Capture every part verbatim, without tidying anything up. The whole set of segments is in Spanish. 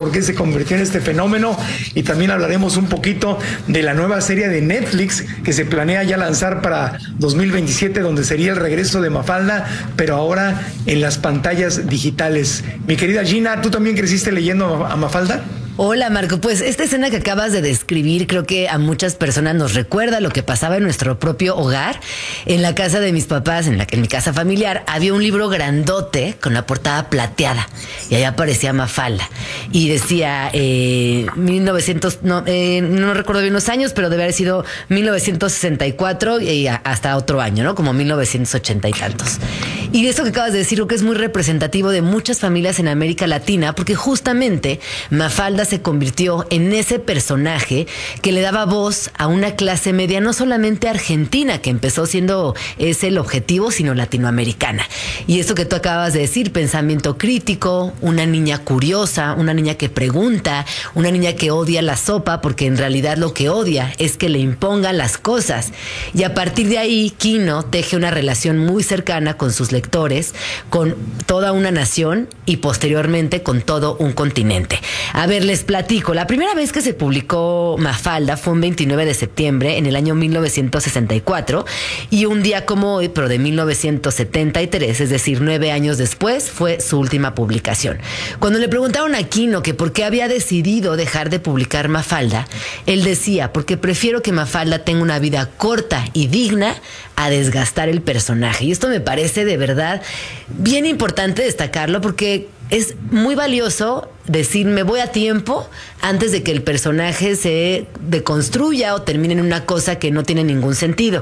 por qué se convirtió en este fenómeno, y también hablaremos un poquito de la nueva serie de Netflix que se planea ya lanzar para dos mil veintisiete, donde sería el regreso de Mafalda, pero ahora en las pantallas digitales. Mi querida Gina, ¿tú también creciste leyendo a Mafalda? Hola Marco, pues esta escena que acabas de describir creo que a muchas personas nos recuerda lo que pasaba en nuestro propio hogar. En la casa de mis papás, en, la, en mi casa familiar, había un libro grandote con la portada plateada y ahí aparecía Mafalda y decía eh, mil novecientos, no, eh, no recuerdo bien los años, pero debe haber sido mil novecientos sesenta y cuatro y hasta otro año, ¿no? Como mil novecientos ochenta y tantos. Y eso que acabas de decir creo que es muy representativo de muchas familias en América Latina, porque justamente Mafalda se convirtió en ese personaje que le daba voz a una clase media no solamente argentina, que empezó siendo ese el objetivo, sino latinoamericana. Y eso que tú acabas de decir, pensamiento crítico, una niña curiosa, una niña que pregunta, una niña que odia la sopa porque en realidad lo que odia es que le impongan las cosas. Y a partir de ahí, Quino teje una relación muy cercana con sus lectores, con toda una nación y posteriormente con todo un continente. A ver, les platico. La primera vez que se publicó Mafalda fue un veintinueve de septiembre en el año mil novecientos sesenta y cuatro, y un día como hoy, pero de mil novecientos setenta y tres, es decir, nueve años después, fue su última publicación. Cuando le preguntaron a Quino que por qué había decidido dejar de publicar Mafalda, él decía: porque prefiero que Mafalda tenga una vida corta y digna a desgastar el personaje. Y esto me parece de verdad bien importante destacarlo, porque es muy valioso decir me voy a tiempo antes de que el personaje se deconstruya o termine en una cosa que no tiene ningún sentido.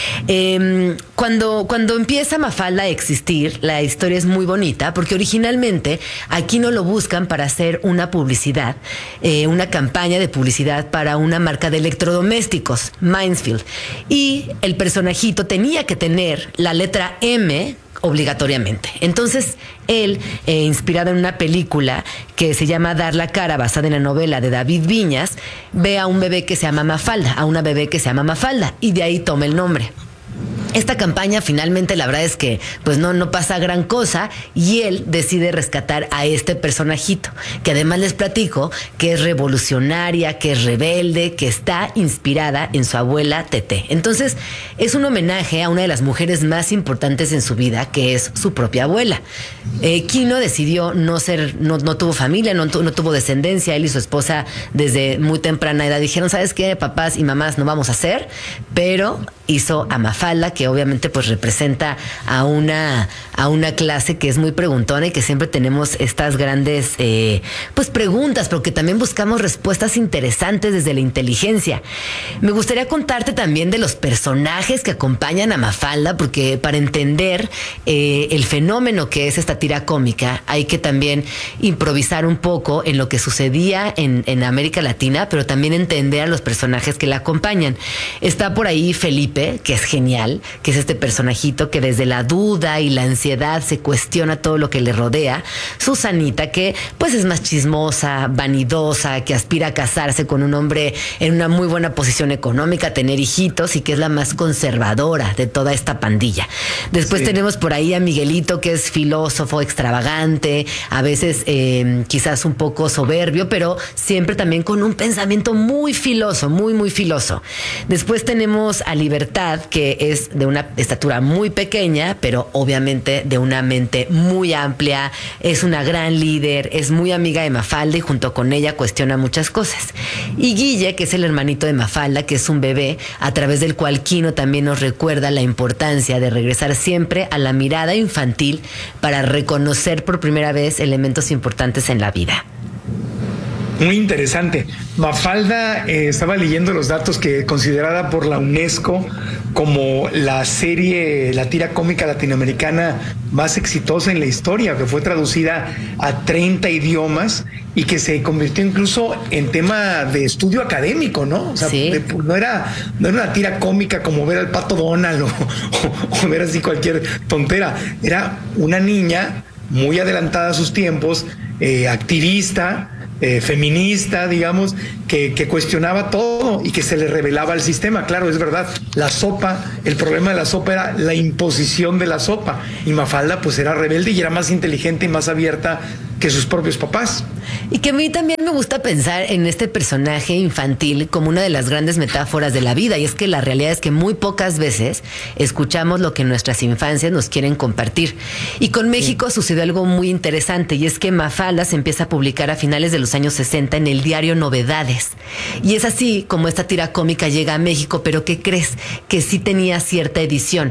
Eh, cuando, cuando empieza Mafalda a existir, la historia es muy bonita porque originalmente aquí no lo buscan para hacer una publicidad, eh, una campaña de publicidad para una marca de electrodomésticos, Mansfield. Y el personajito tenía que tener la letra M obligatoriamente. Entonces, él, eh, inspirado en una película que se llama Dar la cara, basada en la novela de David Viñas, ve a un bebé que se llama Mafalda, a una bebé que se llama Mafalda, y de ahí toma el nombre. Esta campaña finalmente la verdad es que pues no, no pasa gran cosa, y él decide rescatar a este personajito, que además les platico que es revolucionaria, que es rebelde, que está inspirada en su abuela Tete. Entonces es un homenaje a una de las mujeres más importantes en su vida, que es su propia abuela. Eh, Quino decidió no ser, no, no tuvo familia, no, no tuvo descendencia. Él y su esposa desde muy temprana edad dijeron: ¿sabes qué, papás y mamás? No vamos a hacer, pero hizo a Mafalda, que obviamente pues representa a una, a una clase que es muy preguntona y que siempre tenemos estas grandes eh, pues preguntas, pero que también buscamos respuestas interesantes desde la inteligencia. Me gustaría contarte también de los personajes que acompañan a Mafalda, porque para entender eh, el fenómeno que es esta tira cómica hay que también improvisar un poco en lo que sucedía en, en América Latina, pero también entender a los personajes que la acompañan. Está por ahí Felipe, que es genial, que es este personajito que desde la duda y la ansiedad se cuestiona todo lo que le rodea. Susanita, que pues es más chismosa, vanidosa, que aspira a casarse con un hombre en una muy buena posición económica, tener hijitos, y que es la más conservadora de toda esta pandilla. Después sí. Tenemos por ahí a Miguelito, que es filósofo, extravagante, a veces eh, quizás un poco soberbio, pero siempre también con un pensamiento muy filoso, muy, muy filoso. Después tenemos a Libertad, que es de una estatura muy pequeña, pero obviamente de una mente muy amplia, es una gran líder, es muy amiga de Mafalda y junto con ella cuestiona muchas cosas. Y Guille, que es el hermanito de Mafalda, que es un bebé, a través del cual Quino también nos recuerda la importancia de regresar siempre a la mirada infantil para reconocer por primera vez elementos importantes en la vida. Muy interesante. Mafalda, eh, estaba leyendo los datos, que considerada por la UNESCO como la serie, la tira cómica latinoamericana más exitosa en la historia, que fue traducida a treinta idiomas y que se convirtió incluso en tema de estudio académico, ¿no? O sea, sí. de, no era, no era una tira cómica como ver al Pato Donald o, o, o ver así cualquier tontera. Era una niña muy adelantada a sus tiempos, eh, activista, Eh, feminista, digamos, que, que cuestionaba todo y que se le revelaba al sistema. Claro, es verdad, la sopa, el problema de la sopa era la imposición de la sopa, y Mafalda pues era rebelde y era más inteligente y más abierta que sus propios papás. Y que a mí también me gusta pensar en este personaje infantil como una de las grandes metáforas de la vida. Y es que la realidad es que muy pocas veces escuchamos lo que nuestras infancias nos quieren compartir. Y con México sí. sucedió algo muy interesante, y es que Mafalda se empieza a publicar a finales de los años sesenta en el diario Novedades. Y es así como esta tira cómica llega a México, pero ¿qué crees? Que sí tenía cierta edición.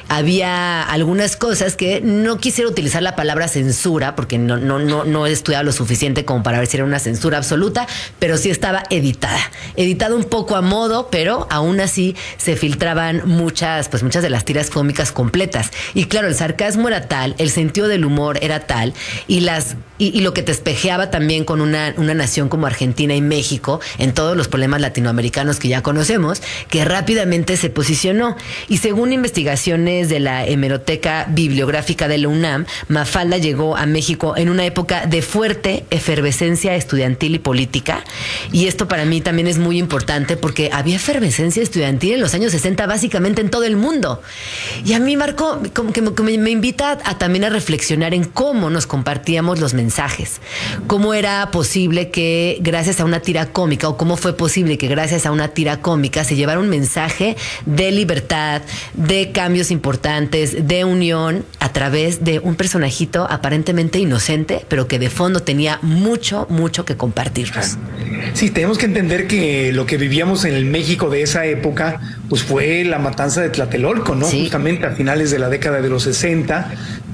Había algunas cosas que no quisiera utilizar la palabra censura, porque no, no, no, no he estudiado lo suficiente como para ver si era una censura absoluta, pero sí estaba editada. Editada un poco a modo, pero aún así se filtraban muchas, pues muchas de las tiras cómicas completas. Y claro, el sarcasmo era tal, el sentido del humor era tal, y las y, y lo que te espejeaba también con una, una nación como Argentina y México en todos los problemas latinoamericanos que ya conocemos, que rápidamente se posicionó. Y según investigaciones de la Hemeroteca Bibliográfica de la UNAM, Mafalda llegó a México en una época de fuerte efervescencia estudiantil y política. Y esto para mí también es muy importante porque había efervescencia estudiantil en los años sesenta básicamente en todo el mundo. Y a mí, Marco, como que me, me invita a, a también a reflexionar en cómo nos compartíamos los mensajes. Cómo era posible que gracias a una tira cómica, o cómo fue posible que gracias a una tira cómica se llevara un mensaje de libertad, de cambios importantes, de unión, a través de un personajito aparentemente inocente, pero que de fondo tenía mucho, mucho que compartirnos. Sí, tenemos que entender que lo que vivíamos en el México de esa época, pues fue la matanza de Tlatelolco, ¿no? Sí. Justamente a finales de la década de los sesenta,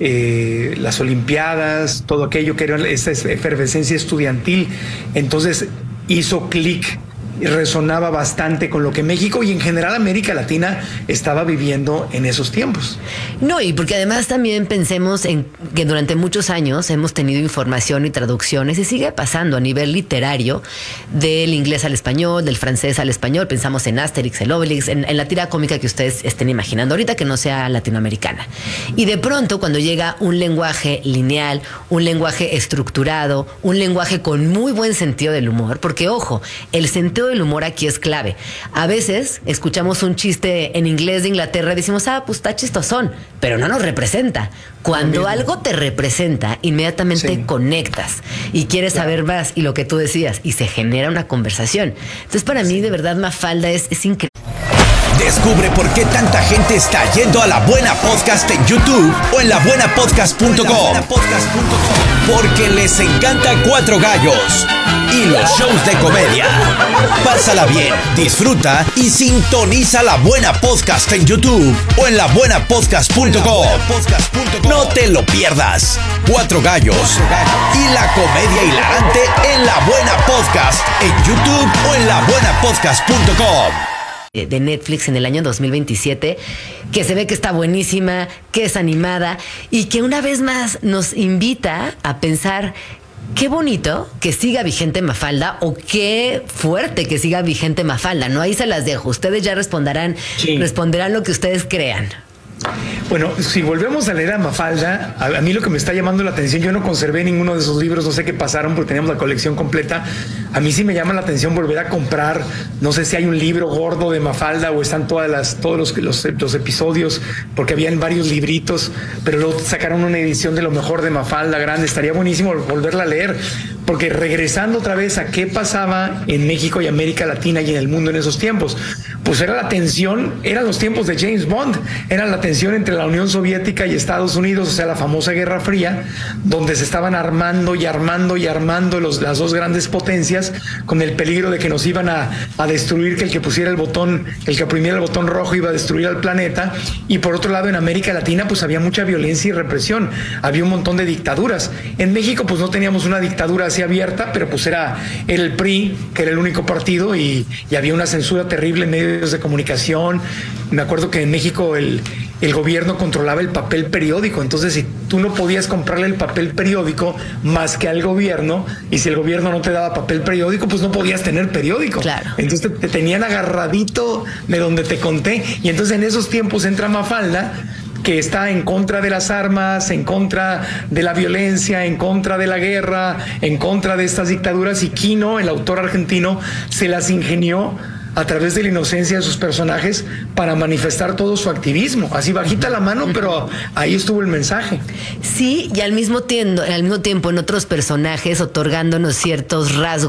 eh, las Olimpiadas, todo aquello que era esa efervescencia estudiantil. Entonces hizo clic y resonaba bastante con lo que México y en general América Latina estaba viviendo en esos tiempos. No, y porque además también pensemos en que durante muchos años hemos tenido información y traducciones, y sigue pasando a nivel literario, del inglés al español, del francés al español. Pensamos en Asterix, el Obelix, en, en la tira cómica que ustedes estén imaginando ahorita, que no sea latinoamericana. Y de pronto, cuando llega un lenguaje lineal, un lenguaje estructurado, un lenguaje con muy buen sentido del humor, porque ojo, el sentido el humor aquí es clave. A veces escuchamos un chiste en inglés de Inglaterra y decimos, ah, pues está chistosón, pero no nos representa. Cuando algo te representa, inmediatamente sí. conectas y quieres claro. saber más, y lo que tú decías, y se genera una conversación. Entonces, para sí. mí, de verdad, Mafalda es, es increíble. Descubre por qué tanta gente está yendo a La Buena Podcast en YouTube o en la buena podcast punto com. Porque les encanta Cuatro Gallos y los shows de comedia. Pásala bien, disfruta y sintoniza La Buena Podcast en YouTube o en la buena podcast punto com. No te lo pierdas. Cuatro Gallos y la comedia hilarante en La Buena Podcast en YouTube o en la buena podcast punto com. De Netflix en el año dos mil veintisiete, que se ve que está buenísima, que es animada, y que una vez más nos invita a pensar qué bonito que siga vigente Mafalda, o qué fuerte que siga vigente Mafalda, ¿no? Ahí se las dejo. Ustedes ya responderán, sí. responderán lo que ustedes crean. Bueno, si volvemos a leer a Mafalda, a, a mí lo que me está llamando la atención, yo no conservé ninguno de esos libros, no sé qué pasaron porque teníamos la colección completa. A mí sí me llama la atención volver a comprar, no sé si hay un libro gordo de Mafalda o están todas las, todos los, los, los episodios, porque habían varios libritos, pero luego sacaron una edición de lo mejor de Mafalda grande. Estaría buenísimo volverla a leer, porque regresando otra vez a qué pasaba en México y América Latina y en el mundo en esos tiempos, pues era la tensión, eran los tiempos de James Bond, era la tensión entre la Unión Soviética y Estados Unidos, o sea, la famosa Guerra Fría, donde se estaban armando y armando y armando los, las dos grandes potencias, con el peligro de que nos iban a, a destruir, que el que pusiera el botón, el que oprimiera el botón rojo iba a destruir al planeta. Y por otro lado, en América Latina, pues había mucha violencia y represión, había un montón de dictaduras. En México, pues no teníamos una dictadura así abierta, pero pues era el P R I, que era el único partido, y, y había una censura terrible en medios de comunicación. Me acuerdo que en México el el gobierno controlaba el papel periódico, entonces si tú no podías comprarle el papel periódico más que al gobierno, y si el gobierno no te daba papel periódico, pues no podías tener periódico. Claro. Entonces te, te tenían agarradito de donde te conté, y entonces en esos tiempos entra Mafalda, que está en contra de las armas, en contra de la violencia, en contra de la guerra, en contra de estas dictaduras, y Quino, el autor argentino, se las ingenió a través de la inocencia de sus personajes para manifestar todo su activismo. Así bajita la mano, pero ahí estuvo el mensaje. Sí, y al mismo tiempo, al mismo tiempo en otros personajes otorgándonos ciertos rasgos